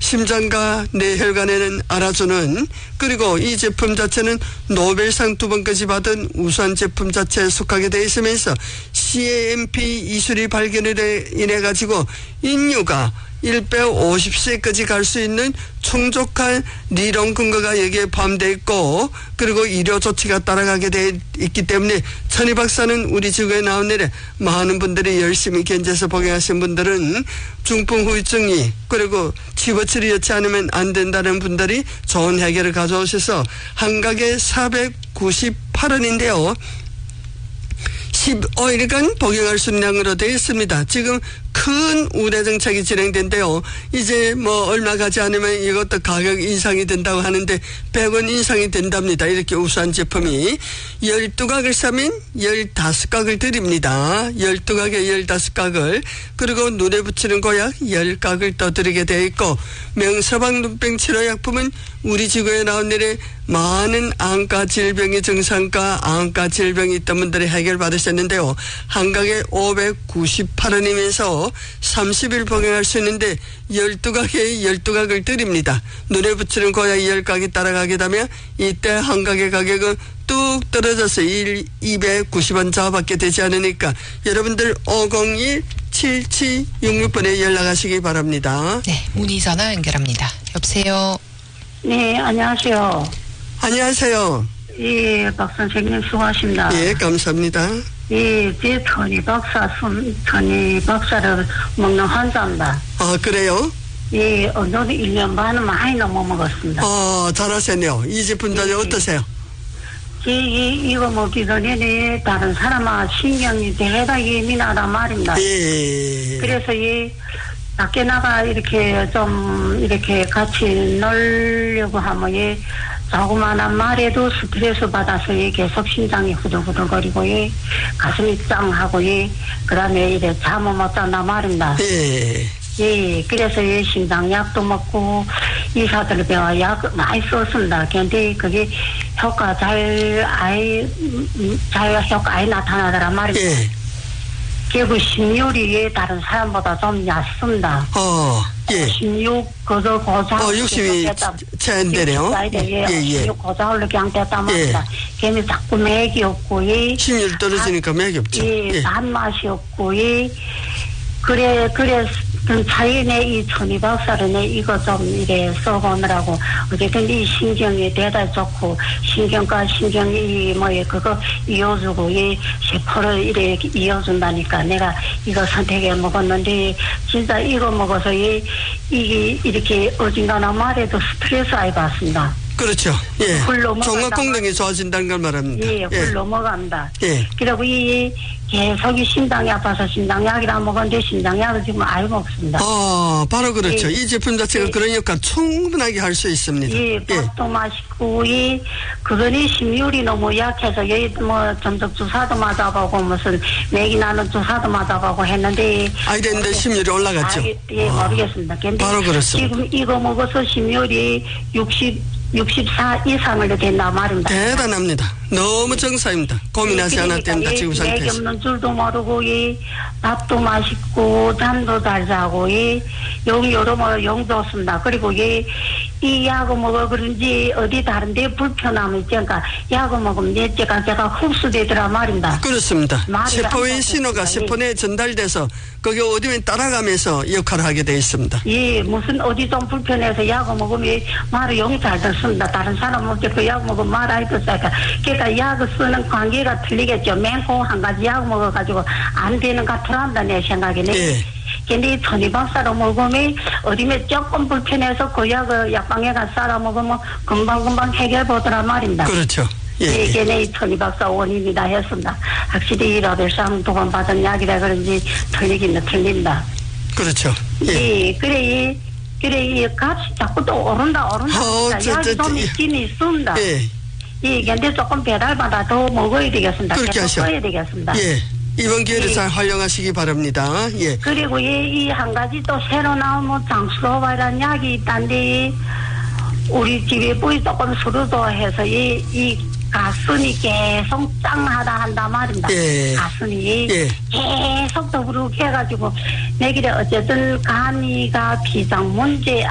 심장과 뇌혈관에는 알아주는, 그리고 이 제품 자체는 노벨상 2번까지 받은 우수한 제품 자체에 속하게 되어 있으면서 CAMP 이술이 발견을 인해 가지고 인류가 1배 50세까지 갈 수 있는 충족한理論 근거가 여기에 포함되어 있고, 그리고 의료 조치가 따라가게 되어 있기 때문에 천희 박사는 우리 지구에 나온 일에 많은 분들이 열심히 견뎌서 복용하신 분들은 중풍 후유증이, 그리고 치료치를 여치 않으면 안 된다는 분들이 좋은 해결을 가져오셔서 한 가게 498원인데요. 15일간 복용할 수 있는 양으로 되어 있습니다. 지금 큰 우대 정책이 진행된대요. 이제 뭐 얼마 가지 않으면 이것도 가격 인상이 된다고 하는데 100원 인상이 된답니다. 이렇게 우수한 제품이 12각을 사면 15각을 드립니다. 12각에 15각을, 그리고 눈에 붙이는 고약 10각을 더 드리게 되어 있고, 명서방 눈병 치료약품은 우리 지구에 나온 일에 많은 안과 질병의 증상과 안과 질병이 있던 분들이 해결받으셨는데요. 한 각에 598원이면서 30일 복용할 수 있는데 12각에 12각을 드립니다. 눈에 붙이는 고약 10각이 따라가게 되면 이때 한 각의 가격은 뚝 떨어져서 290원 저하밖에 되지 않으니까 여러분들 501-7766번에 연락하시기 바랍니다. 네, 문의 전화 연결합니다. 여보세요. 네, 안녕하세요. 안녕하세요. 예, 박 선생님 수고하십니다. 예, 감사합니다. 예, 제 천희 박사를 먹는 환자입니다. 아, 그래요? 예, 어느덧 1년 반은 많이 넘어 먹었습니다. 잘하셨네요. 이 제품 자체 어떠세요? 이거 먹기 전에는 다른 사람아 신경이 대단히 예민하단 말입니다. 예. 그래서 밖에 나가 이렇게 좀 이렇게 같이 놀려고 하면 조그마한 말에도 스트레스 받아서 계속 심장이 후들후들거리고 가슴이 짱하고 그 다음에 잠을 못 잔단 말입니다. 예, 그래서 심장약도 먹고 의사들 배워 약 많이 썼습니다. 근데 그게 효과 효과 아예 나타나더란 말입니다. 결국 심혈이 다른 사람보다 좀 얕습니다. 예. 16 그저 고자. 60이 차인데요. 예. 16 고자로 그냥 됐단 말입니다. 걔는 자꾸 맥이 없고 심혈 떨어지니까 맥이 없죠. 단맛이 없고 그래 그 차이네 이 천희 박사를 이거 좀 이래 써보느라고 어쨌든 이 신경이 대단히 좋고 신경과 신경이 그거 이어주고 세포를 이래 이어준다니까 내가 이거 선택해 먹었는데 진짜 이거 먹어서 이게 이렇게 어딘가나 말해도 스트레스 아이 받습니다. 그렇죠. 예. 종합功能이 좋아진다는 걸 말합니다. 훌 넘어간다. 그리고 계속 심장이 아파서 심장약이라 먹었는데 심장약을 지금 아예 먹습니다. 바로 그렇죠. 이 제품 자체가 그런 역할 충분하게 할 수 있습니다. 밥도 맛있고 그거는 심혈이 너무 약해서 점점 주사도 맞아보고 무슨 맥이 나는 주사도 맞아보고 했는데 근데 심혈이 올라갔죠. 모르겠습니다. 바로 그렇습니다. 지금 이거 먹어서 심혈이 64 이상을 된다 말입니다. 대단합니다. 너무 정상입니다. 고민하지 않아도 된다 지금 상태에서. 맥 없는 줄도 모르고 밥도 맛있고 잠도 잘 자고 여러 용 좋습니다. 그리고 이 약을 먹어 그런지 어디 다른데 불편함이 있으니까 약을 먹으면 제가 흡수되더라 말입니다. 그렇습니다. 세포의 신호가 세포 내에 전달돼서 거기 어디면 따라가면서 역할을 하게 되어 있습니다. 무슨 어디 좀 불편해서 약을 먹으면 말을 용 잘 듣습니다. 다른 사람 없게 그 약 먹으면 말 안 듣으니까 그러니까 약을 쓰는 관계가 틀리겠죠. 맹고 한 가지 약 먹어가지고 안 되는 것 같더란다 내 생각에는. 근데 천희 박사로 먹으면 어디면 조금 불편해서 그 약을 약방에 가서 싸라 먹으면 금방금방 해결 보더란 말입니다. 그렇죠. 이게 내 천희 박사 원인이다 했습니다. 확실히 노벨상 2번 받은 약이라 그런지 틀리기는 틀린다. 그렇죠. 그래 이 값이 자꾸 또 오른다. 약이 좀 있긴 있습니다. 근데 조금 배달받아 더 먹어야 되겠습니다. 그렇게 하셔. 써야 되겠습니다. 이번 기회를 잘 활용하시기 바랍니다. 그리고 이 한 가지 또 새로 나온 장수호바라는 약이 있단데 우리 집에 뿌리 조금 수르도 해서 이 가슴이 계속 짱하다 한단 말입니다. 가슴이 계속 더부룩 해가지고 내길에 어쨌든 간이가 비장 문제